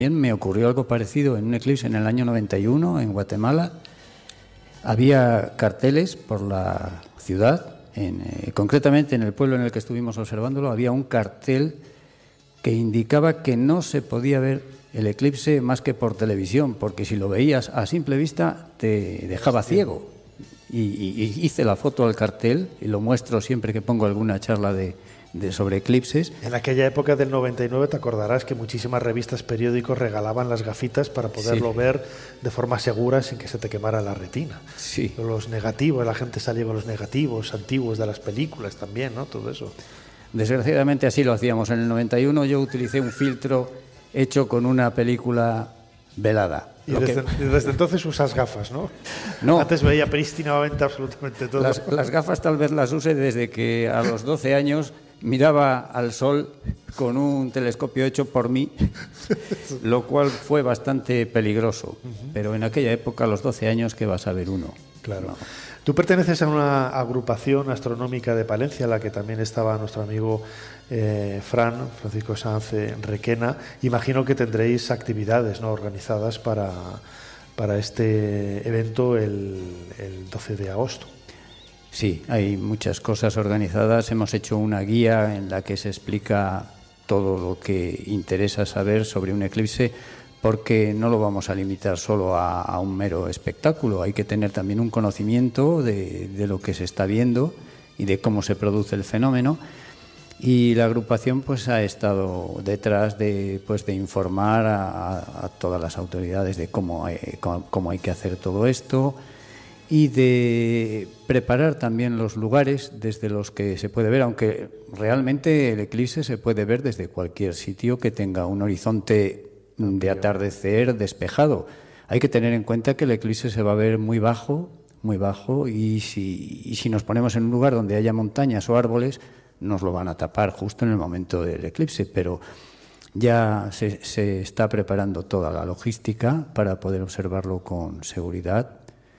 Me ocurrió algo parecido en un eclipse en el año 91 en Guatemala. Había carteles por la ciudad, concretamente en el pueblo en el que estuvimos observándolo, había un cartel que indicaba que no se podía ver el eclipse más que por televisión, porque si lo veías a simple vista te dejaba ciego. Y hice la foto al cartel y lo muestro siempre que pongo alguna charla sobre eclipses. En aquella época del 99 te acordarás que muchísimas revistas, periódicos regalaban las gafitas para poderlo ver de forma segura sin que se te quemara la retina. Sí. Los negativos, la gente salía con los negativos antiguos de las películas también, ¿no? Todo eso. Desgraciadamente así lo hacíamos. En el 91 yo utilicé un filtro hecho con una película velada. Y desde entonces usas gafas, ¿no? No. Antes veía prístinamente absolutamente todo. Las gafas tal vez las use desde que a los 12 años miraba al sol con un telescopio hecho por mí, lo cual fue bastante peligroso. Pero en aquella época, a los 12 años, ¿qué vas a ver uno? Claro. No. Tú perteneces a una agrupación astronómica de Palencia, en la que también estaba nuestro amigo Francisco Sanz Requena. Imagino que tendréis actividades, ¿no?, organizadas para este evento el 12 de agosto. Sí, hay muchas cosas organizadas. Hemos hecho una guía en la que se explica todo lo que interesa saber sobre un eclipse, porque no lo vamos a limitar solo a un mero espectáculo. Hay que tener también un conocimiento de lo que se está viendo y de cómo se produce el fenómeno. Y la agrupación pues ha estado detrás de informar a todas las autoridades de cómo hay que hacer todo esto, y de preparar también los lugares desde los que se puede ver, aunque realmente el eclipse se puede ver desde cualquier sitio que tenga un horizonte de atardecer despejado. Hay que tener en cuenta que el eclipse se va a ver muy bajo, y si nos ponemos en un lugar donde haya montañas o árboles, nos lo van a tapar justo en el momento del eclipse, pero ya se está preparando toda la logística para poder observarlo con seguridad.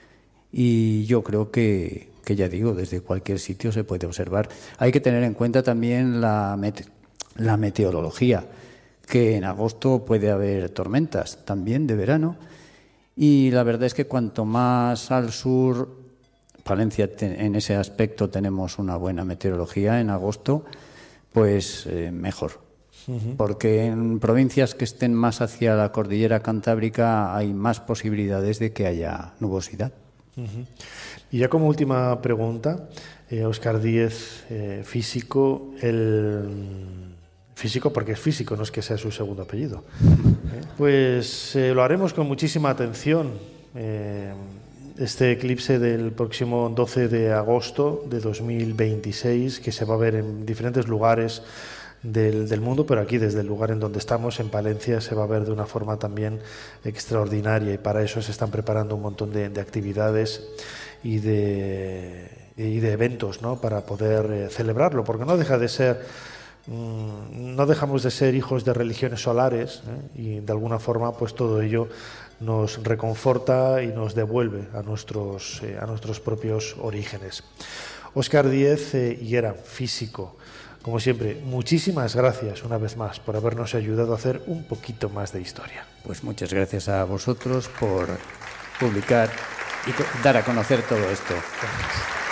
Y yo creo que ya digo, desde cualquier sitio se puede observar. Hay que tener en cuenta también la meteorología, que en agosto puede haber tormentas también de verano, y la verdad es que cuanto más al sur, Palencia en ese aspecto tenemos una buena meteorología en agosto, pues mejor. Porque en provincias que estén más hacia la cordillera cantábrica hay más posibilidades de que haya nubosidad. Y ya como última pregunta, Óscar Díez, físico, físico porque es físico, no es que sea su segundo apellido. Pues lo haremos con muchísima atención. Este eclipse del próximo 12 de agosto de 2026, que se va a ver en diferentes lugares del mundo, pero aquí desde el lugar en donde estamos, en Palencia, se va a ver de una forma también extraordinaria, y para eso se están preparando un montón de actividades y de eventos, ¿no?, para poder celebrarlo, porque no dejamos de ser hijos de religiones solares, y de alguna forma pues todo ello nos reconforta y nos devuelve a nuestros propios orígenes. Óscar Díez Higuera, físico, como siempre, muchísimas gracias una vez más por habernos ayudado a hacer un poquito más de historia. Pues muchas gracias a vosotros por publicar y dar a conocer todo esto. Gracias.